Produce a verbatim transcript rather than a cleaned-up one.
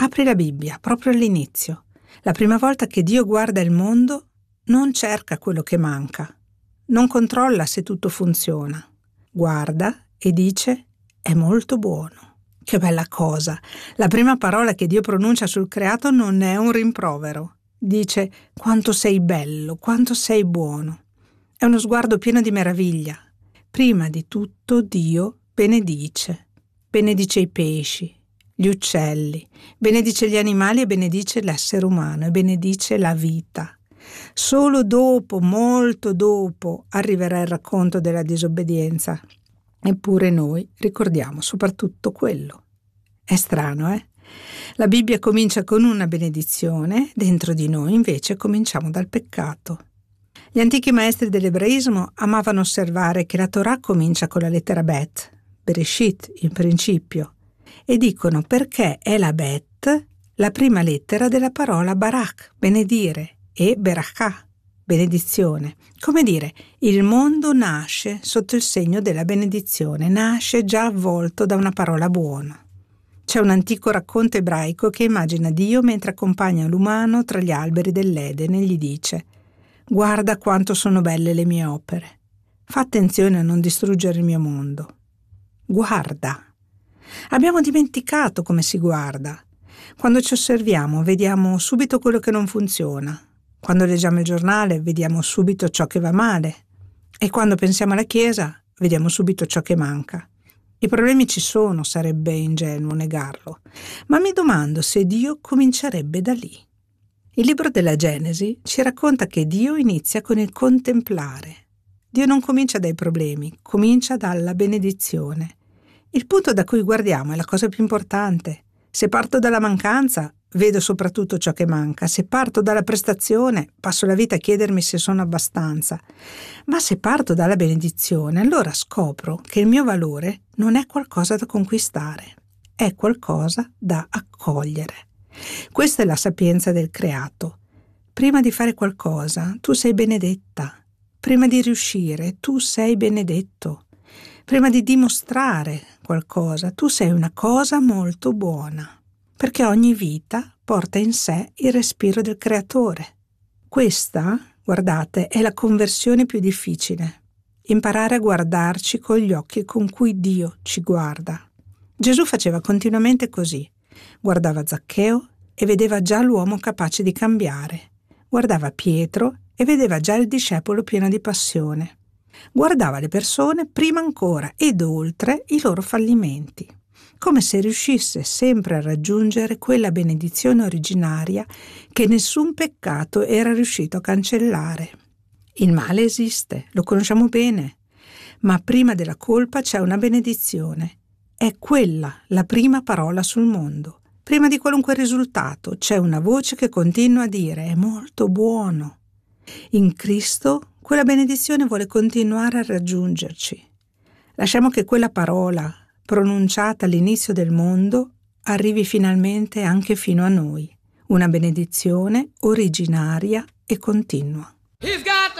Apri la Bibbia, proprio all'inizio. La prima volta che Dio guarda il mondo, non cerca quello che manca, non controlla se tutto funziona. Guarda e dice: è molto buono. Che bella cosa! La prima parola che Dio pronuncia sul creato non è un rimprovero. Dice: quanto sei bello, quanto sei buono. È uno sguardo pieno di meraviglia. Prima di tutto Dio benedice. Benedice i pesci, gli uccelli, benedice gli animali e benedice l'essere umano e benedice la vita. Solo dopo, molto dopo, arriverà il racconto della disobbedienza. Eppure noi ricordiamo soprattutto quello. È strano, eh? La Bibbia comincia con una benedizione, dentro di noi invece cominciamo dal peccato. Gli antichi maestri dell'ebraismo amavano osservare che la Torah comincia con la lettera Bet, Bereshit, in principio, e dicono perché è la Bet la prima lettera della parola Barak, benedire, e Berakah, benedizione. Come dire, il mondo nasce sotto il segno della benedizione, nasce già avvolto da una parola buona. C'è un antico racconto ebraico che immagina Dio mentre accompagna l'umano tra gli alberi dell'Eden e gli dice: guarda quanto sono belle le mie opere, fa attenzione a non distruggere il mio mondo. Guarda. Abbiamo dimenticato come si guarda. Quando ci osserviamo vediamo subito quello che non funziona. Quando leggiamo il giornale vediamo subito ciò che va male. E quando pensiamo alla Chiesa vediamo subito ciò che manca. I problemi ci sono, sarebbe ingenuo negarlo. Ma mi domando se Dio comincerebbe da lì. Il libro della Genesi ci racconta che Dio inizia con il contemplare. Dio non comincia dai problemi, comincia dalla benedizione. Il punto da cui guardiamo è la cosa più importante. Se parto dalla mancanza, vedo soprattutto ciò che manca. Se parto dalla prestazione, passo la vita a chiedermi se sono abbastanza. Ma se parto dalla benedizione, allora scopro che il mio valore non è qualcosa da conquistare, è qualcosa da accogliere. Questa è la sapienza del creato. Prima di fare qualcosa, tu sei benedetta. Prima di riuscire, tu sei benedetto. Prima di dimostrare qualcosa, tu sei una cosa molto buona, perché ogni vita porta in sé il respiro del creatore. Questa, guardate, è la conversione più difficile. Imparare a guardarci con gli occhi con cui Dio ci guarda. Gesù faceva continuamente così. Guardava Zaccheo e vedeva già l'uomo capace di cambiare. Guardava Pietro e vedeva già il discepolo pieno di passione. Guardava le persone prima ancora ed oltre i loro fallimenti, come se riuscisse sempre a raggiungere quella benedizione originaria che nessun peccato era riuscito a cancellare. Il male esiste, lo conosciamo bene, ma prima della colpa c'è una benedizione. È quella la prima parola sul mondo. Prima di qualunque risultato c'è una voce che continua a dire: è molto buono. In Cristo quella benedizione vuole continuare a raggiungerci. Lasciamo che quella parola, pronunciata all'inizio del mondo, arrivi finalmente anche fino a noi. Una benedizione originaria e continua. He's got